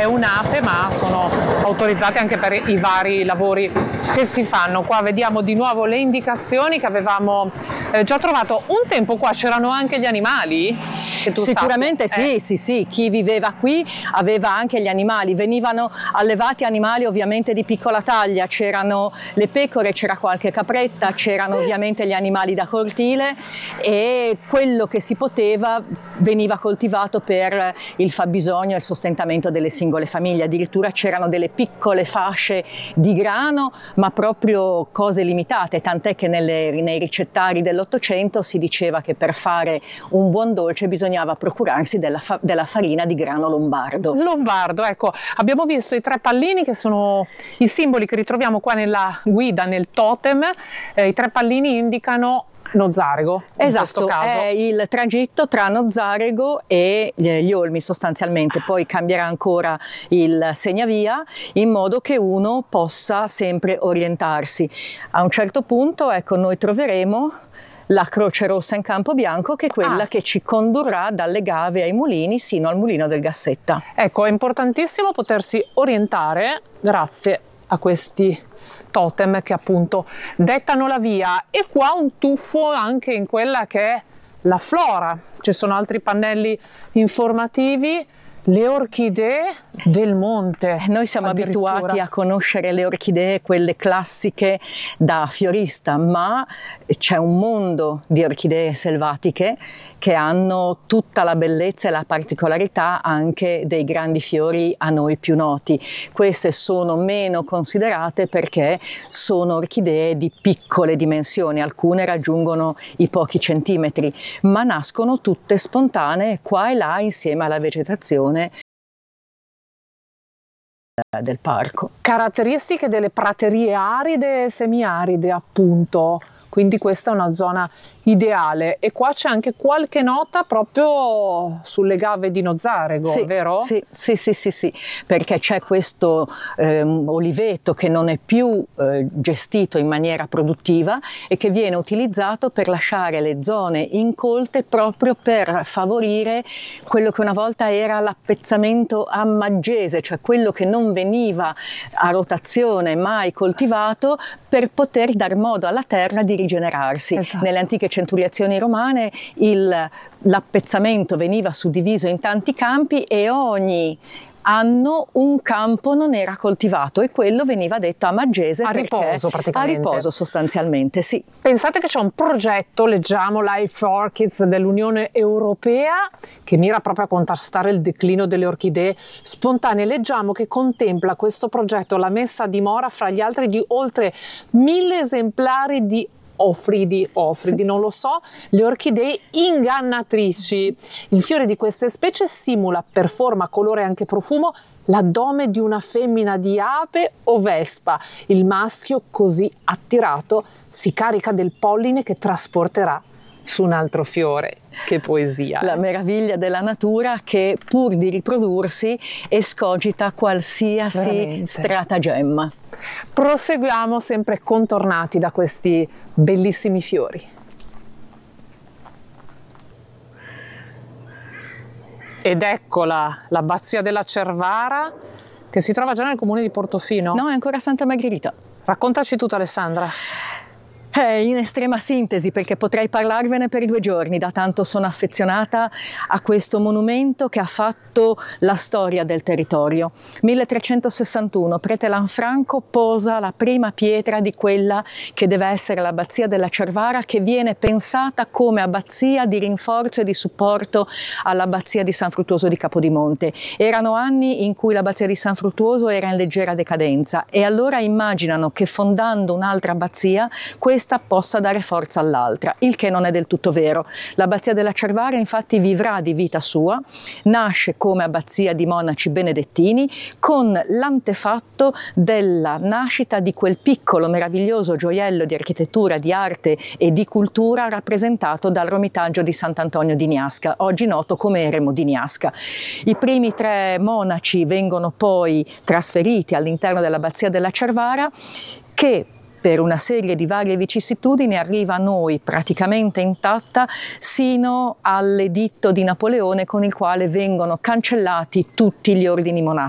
è un'ape, ma sono autorizzate anche per i vari lavori che si fanno. Qua vediamo di nuovo le indicazioni che avevamo già trovato. Un tempo qua c'erano anche gli animali? Che tu Sicuramente sappia. sì, chi viveva qui aveva anche gli animali, venivano allevati animali ovviamente di piccola taglia, c'erano le pecore, c'era qualche capretta, c'erano ovviamente gli animali da cortile e quello che si poteva veniva coltivato per il fabbisogno e il sostentamento delle singole famiglie. Addirittura c'erano delle piccole fasce di grano, ma proprio cose limitate, tant'è che nei ricettari dell'Ottocento si diceva che per fare un buon dolce bisognava procurarsi della farina di grano lombardo. Lombardo, ecco, abbiamo visto i 3 pallini che sono i simboli che ritroviamo qua nella guida, nel totem. I 3 pallini indicano Nozzarego, in questo caso. È il tragitto tra Nozzarego e gli Olmi sostanzialmente, poi cambierà ancora il segnavia in modo che uno possa sempre orientarsi. A un certo punto, ecco, noi troveremo la Croce Rossa in campo bianco, che è quella che ci condurrà dalle Gave ai mulini sino al mulino del Gassetta. Ecco, è importantissimo potersi orientare grazie a questi totem che appunto dettano la via. E qua un tuffo anche in quella che è la flora. Ci sono altri pannelli informativi. Le orchidee del monte. Noi siamo abituati a conoscere le orchidee, quelle classiche da fiorista, ma c'è un mondo di orchidee selvatiche che hanno tutta la bellezza e la particolarità anche dei grandi fiori a noi più noti. Queste sono meno considerate perché sono orchidee di piccole dimensioni, alcune raggiungono i pochi centimetri, ma nascono tutte spontanee qua e là insieme alla vegetazione del parco. Caratteristiche delle praterie aride e semiaride, appunto. Quindi questa è una zona ideale. E qua c'è anche qualche nota proprio sulle Gave di Nozzarego, sì, vero? Sì, perché c'è questo oliveto che non è più gestito in maniera produttiva e che viene utilizzato per lasciare le zone incolte proprio per favorire quello che una volta era l'appezzamento a maggese, cioè quello che non veniva a rotazione mai coltivato per poter dar modo alla terra di rigenerarsi. Esatto. Nelle antiche centuriazioni romane l'appezzamento veniva suddiviso in tanti campi e ogni anno un campo non era coltivato e quello veniva detto a maggese, a riposo praticamente. A riposo sostanzialmente, sì. Pensate che c'è un progetto, leggiamo Life Orchids dell'Unione Europea, che mira proprio a contrastare il declino delle orchidee spontanee. Leggiamo che contempla questo progetto la messa a dimora fra gli altri di oltre 1000 esemplari di ofridi, non lo so, le orchidee ingannatrici. Il fiore di queste specie simula per forma, colore e anche profumo l'addome di una femmina di ape o vespa. Il maschio, così attirato, si carica del polline che trasporterà su un altro fiore. Che poesia! La meraviglia della natura che pur di riprodursi escogita qualsiasi veramente stratagemma. Proseguiamo sempre contornati da questi bellissimi fiori. Ed eccola, l'abbazia della Cervara, che si trova già nel comune di Portofino. No, è ancora Santa Margherita. Raccontaci tutto, Alessandra. In estrema sintesi, perché potrei parlarvene per 2 giorni, da tanto sono affezionata a questo monumento che ha fatto la storia del territorio. 1361, prete Lanfranco posa la prima pietra di quella che deve essere l'abbazia della Cervara, che viene pensata come abbazia di rinforzo e di supporto all'abbazia di San Fruttuoso di Capodimonte. Erano anni in cui l'abbazia di San Fruttuoso era in leggera decadenza e allora immaginano che fondando un'altra abbazia questa possa dare forza all'altra, il che non è del tutto vero. L'abbazia della Cervara infatti vivrà di vita sua, nasce come abbazia di monaci benedettini con l'antefatto della nascita di quel piccolo meraviglioso gioiello di architettura, di arte e di cultura rappresentato dal Romitaggio di Sant'Antonio di Niasca, oggi noto come Eremo di Niasca. I primi 3 monaci vengono poi trasferiti all'interno dell'abbazia della Cervara, che per una serie di varie vicissitudini arriva a noi praticamente intatta sino all'editto di Napoleone con il quale vengono cancellati tutti gli ordini monastici.